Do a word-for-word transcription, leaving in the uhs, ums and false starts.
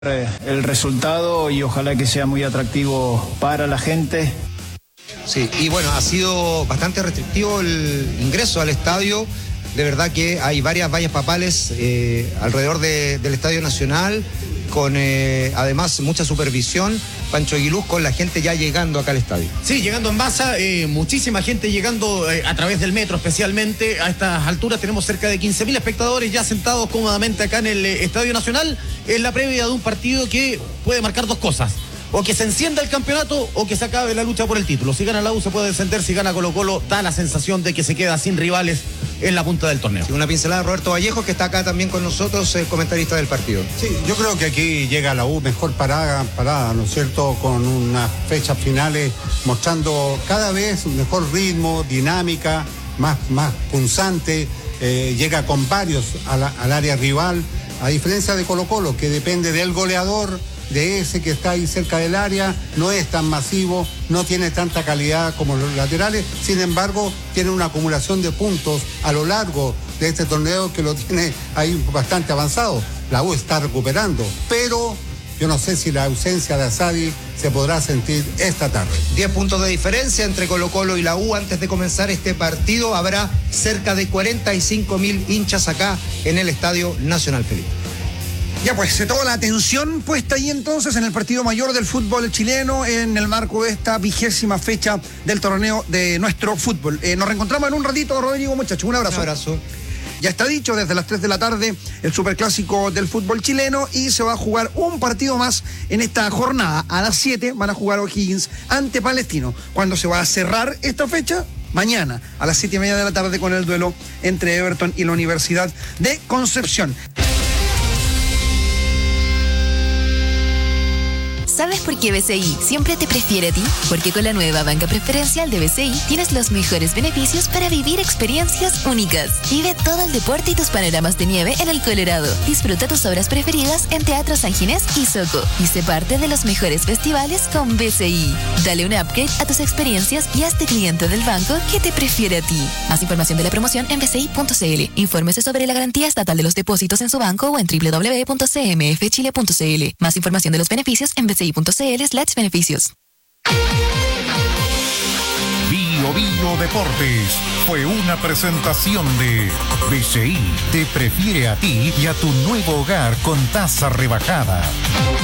el resultado y ojalá que sea muy atractivo para la gente. Sí, y bueno, ha sido bastante restrictivo el ingreso al estadio. De verdad que hay varias vallas papales eh, alrededor de, del Estadio Nacional, con eh, además mucha supervisión. Pancho Aguiluz, con la gente ya llegando acá al estadio. Sí, llegando en masa, eh, muchísima gente llegando eh, a través del metro, especialmente a estas alturas. Tenemos cerca de quince mil espectadores ya sentados cómodamente acá en el eh, Estadio Nacional, en la previa de un partido que puede marcar dos cosas: o que se encienda el campeonato o que se acabe la lucha por el título. Si gana la U se puede descender, si gana Colo Colo da la sensación de que se queda sin rivales en la punta del torneo. Sí, una pincelada de Roberto Vallejo, que está acá también con nosotros, el comentarista del partido. Sí, yo creo que aquí llega la U mejor parada, parada, ¿no es cierto?, con unas fechas finales mostrando cada vez un mejor ritmo, dinámica, más, más punzante, eh, llega con varios a la, al área rival, a diferencia de Colo Colo, que depende del goleador, de ese que está ahí cerca del área, no es tan masivo, no tiene tanta calidad como los laterales, sin embargo tiene una acumulación de puntos a lo largo de este torneo que lo tiene ahí bastante avanzado. La U está recuperando, pero yo no sé si la ausencia de Asadi se podrá sentir esta tarde. diez puntos de diferencia entre Colo Colo y la U. Antes de comenzar este partido habrá cerca de cuarenta y cinco mil hinchas acá en el Estadio Nacional, Felipe. Ya pues, toda la atención puesta ahí entonces en el partido mayor del fútbol chileno en el marco de esta vigésima fecha del torneo de nuestro fútbol. Eh, nos reencontramos en un ratito, Rodrigo, muchachos. Un abrazo. Un abrazo. Ya está dicho, desde las tres de la tarde, el superclásico del fútbol chileno, y se va a jugar un partido más en esta jornada. A las siete van a jugar O'Higgins ante Palestino. ¿Cuándo se va a cerrar esta fecha? Mañana, a las siete y media de la tarde, con el duelo entre Everton y la Universidad de Concepción. ¿Sabes por qué B C I siempre te prefiere a ti? Porque con la nueva banca preferencial de B C I tienes los mejores beneficios para vivir experiencias únicas. Vive todo el deporte y tus panoramas de nieve en el Colorado. Disfruta tus obras preferidas en Teatro San Ginés y Soco. Y sé parte de los mejores festivales con B C I. Dale un upgrade a tus experiencias y hazte cliente del banco que te prefiere a ti. Más información de la promoción en b c i punto c l. Infórmese sobre la garantía estatal de los depósitos en su banco o en w w w punto c m f chile punto c l. Más información de los beneficios en b c i punto c l slash beneficios. Bio Bio Deportes fue una presentación de B C I. Te prefiere a ti y a tu nuevo hogar con tasa rebajada.